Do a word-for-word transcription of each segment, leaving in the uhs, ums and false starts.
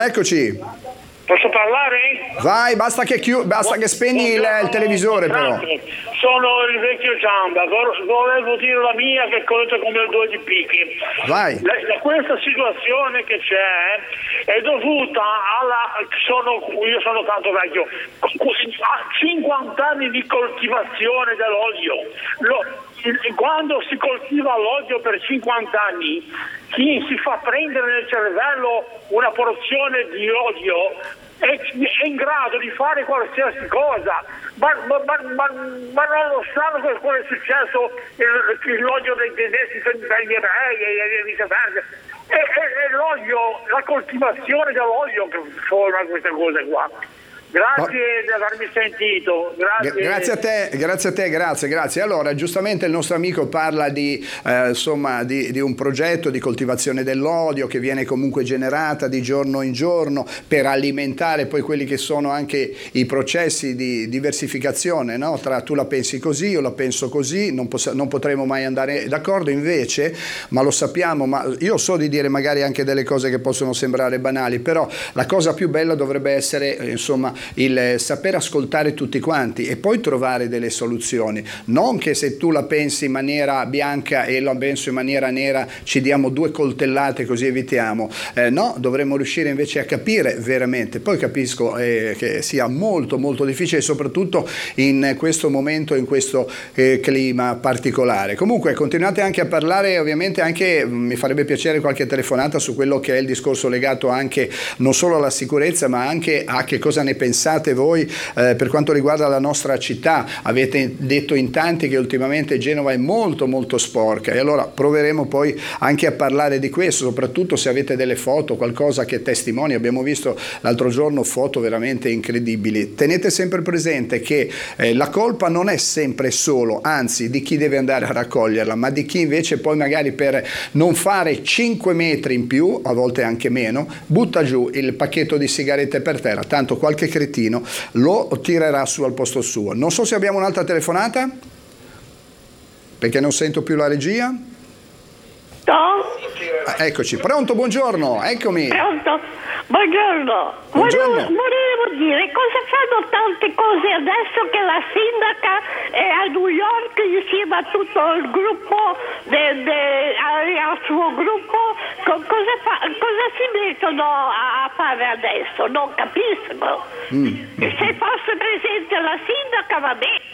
Eccoci. Posso parlare? Vai, basta che, chiu- basta che spegni il, il televisore però. Sono il vecchio Ciamba, volevo dire la mia che conta come due di picchi. Vai. La, la, questa situazione che c'è è dovuta alla... Sono, io sono tanto vecchio, a cinquanta anni di coltivazione dell'olio. Lo, quando si coltiva l'olio per cinquanta anni, chi si fa prendere nel cervello una porzione di olio è, è in grado di fare qualsiasi cosa, ma, ma, ma, ma, ma non lo sanno che quello è successo il, l'olio dei tedeschi degli ebrei e viceversa. È, è, è l'olio, la coltivazione dell'olio che forma queste cose qua. Grazie di avermi sentito. Grazie. Grazie a te, grazie a te, grazie, grazie. Allora, giustamente il nostro amico parla di, eh, insomma, di, di un progetto di coltivazione dell'olio che viene comunque generata di giorno in giorno per alimentare poi quelli che sono anche i processi di diversificazione, no? Tra tu la pensi così, io la penso così, non, poss- non potremo mai andare d'accordo, invece, ma lo sappiamo, ma io so di dire magari anche delle cose che possono sembrare banali, però la cosa più bella dovrebbe essere, insomma, il saper ascoltare tutti quanti e poi trovare delle soluzioni, non che se tu la pensi in maniera bianca e la penso in maniera nera ci diamo due coltellate così evitiamo, eh, no, dovremmo riuscire invece a capire veramente. Poi capisco eh, che sia molto molto difficile, soprattutto in questo momento, in questo eh, clima particolare. Comunque continuate anche a parlare, ovviamente anche mi farebbe piacere qualche telefonata su quello che è il discorso legato anche non solo alla sicurezza ma anche a che cosa ne pensate Pensate voi eh, per quanto riguarda la nostra città. Avete detto in tanti che ultimamente Genova è molto molto sporca e allora proveremo poi anche a parlare di questo, soprattutto se avete delle foto, qualcosa che testimoni. Abbiamo visto l'altro giorno foto veramente incredibili. Tenete sempre presente che eh, la colpa non è sempre solo, anzi, di chi deve andare a raccoglierla, ma di chi invece poi magari per non fare cinque metri in più, a volte anche meno, butta giù il pacchetto di sigarette per terra, tanto qualche cretino lo tirerà su al posto suo. Non so se abbiamo un'altra telefonata, perché non sento più la regia. No? Ah, eccoci, pronto, buongiorno, eccomi. Pronto, buongiorno. Buongiorno. Volevo, volevo dire, cosa fanno tante cose adesso che la sindaca è a New York insieme a tutto il gruppo, de, de, al suo gruppo, co, cosa, fa, cosa si mettono a fare adesso? Non capisco. Mm. Se fosse presente la sindaca va bene.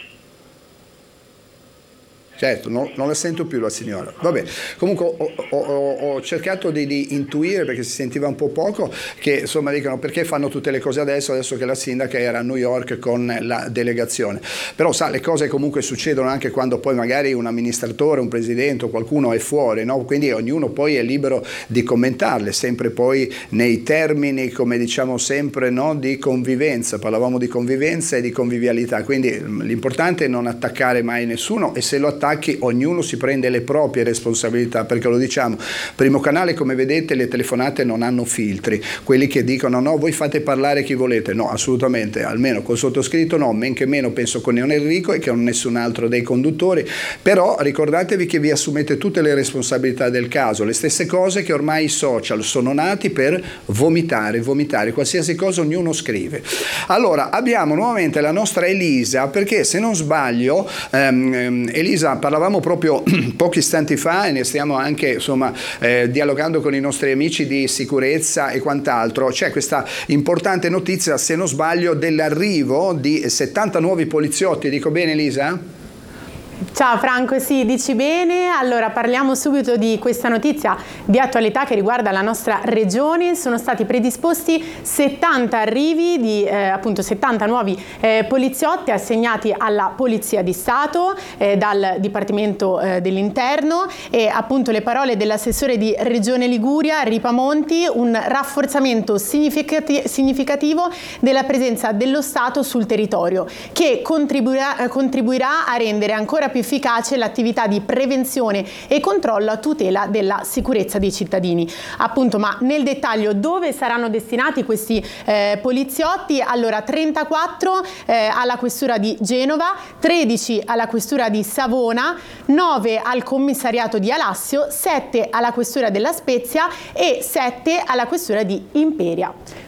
Certo, no, non la sento più la signora. Vabbè, comunque ho, ho, ho cercato di, di intuire, perché si sentiva un po' poco, che insomma dicono perché fanno tutte le cose adesso, adesso che la sindaca era a New York con la delegazione. Però sa, le cose comunque succedono anche quando poi magari un amministratore, un presidente o qualcuno è fuori, no? Quindi ognuno poi è libero di commentarle, sempre poi nei termini, come diciamo sempre, no? Di convivenza. Parlavamo di convivenza e di convivialità, quindi l'importante è non attaccare mai nessuno e se lo attacca ognuno si prende le proprie responsabilità, perché lo diciamo, Primo Canale, come vedete, le telefonate non hanno filtri, quelli che dicono no, voi fate parlare chi volete, no, assolutamente, almeno col sottoscritto no, men che meno penso con Enrico e con nessun altro dei conduttori, però ricordatevi che vi assumete tutte le responsabilità del caso, le stesse cose che ormai i social sono nati per vomitare, vomitare, qualsiasi cosa ognuno scrive. Allora, abbiamo nuovamente la nostra Elisa, perché se non sbaglio, ehm, Elisa, parlavamo proprio pochi istanti fa e ne stiamo anche insomma eh, dialogando con i nostri amici di sicurezza e quant'altro. C'è questa importante notizia, se non sbaglio, dell'arrivo di settanta nuovi poliziotti. Dico bene, Elisa? Ciao Franco, sì, dici bene. Allora parliamo subito di questa notizia di attualità che riguarda la nostra regione. Sono stati predisposti settanta arrivi di eh, appunto settanta nuovi eh, poliziotti assegnati alla Polizia di Stato eh, dal Dipartimento eh, dell'Interno, e appunto le parole dell'assessore di Regione Liguria Ripamonti: un rafforzamento significati- significativo della presenza dello Stato sul territorio che contribuirà, contribuirà a rendere ancora ancora più efficace l'attività di prevenzione e controllo a tutela della sicurezza dei cittadini. Appunto, ma nel dettaglio dove saranno destinati questi eh, poliziotti? Allora, trentaquattro eh, alla questura di Genova, tredici alla questura di Savona, nove al commissariato di Alassio, sette alla questura della Spezia e sette alla questura di Imperia.